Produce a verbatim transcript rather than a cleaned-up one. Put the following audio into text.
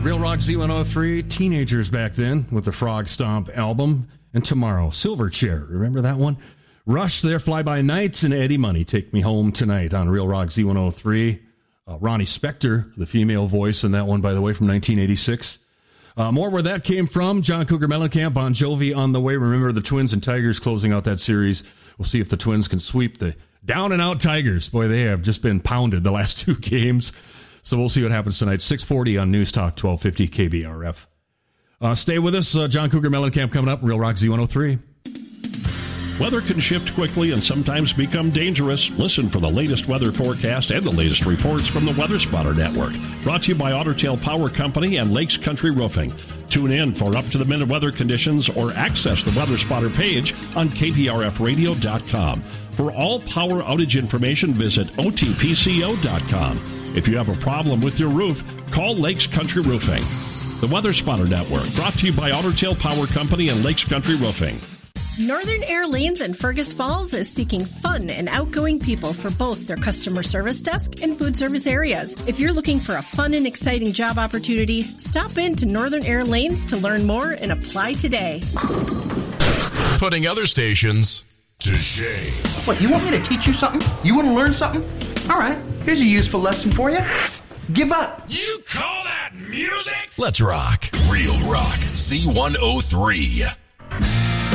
Real Rock Z one oh three, Teenagers back then with the Frog Stomp album. And tomorrow, Silverchair. Remember that one? Rush, their Fly By Nights, and Eddie Money, Take Me Home Tonight on Real Rock Z one oh three. Uh, Ronnie Spector, the female voice in that one, by the way, from nineteen eighty-six. Uh, more where that came from. John Cougar Mellencamp, Bon Jovi on the way. Remember the Twins and Tigers closing out that series. We'll see if the Twins can sweep the down-and-out Tigers. Boy, they have just been pounded the last two games. So we'll see what happens tonight. six forty on News Talk, twelve fifty K B R F. Uh, stay with us. Uh, John Cougar Mellencamp coming up. Real Rock Z one oh three. Weather can shift quickly and sometimes become dangerous. Listen for the latest weather forecast and the latest reports from the Weather Spotter Network. Brought to you by Otter Tail Power Company and Lakes Country Roofing. Tune in for up-to-the-minute weather conditions or access the Weather Spotter page on K P R F radio dot com. For all power outage information, visit O T P C O dot com. If you have a problem with your roof, call Lakes Country Roofing. The Weather Spotter Network, brought to you by Otter Tail Power Company and Lakes Country Roofing. Northern Air Lanes in Fergus Falls is seeking fun and outgoing people for both their customer service desk and food service areas. If you're looking for a fun and exciting job opportunity, stop in to Northern Air Lanes to learn more and apply today. Putting other stations to shame. What, you want me to teach you something? You want to learn something? All right, here's a useful lesson for you. Give up. You call that music? Let's rock. Real Rock Z one oh three.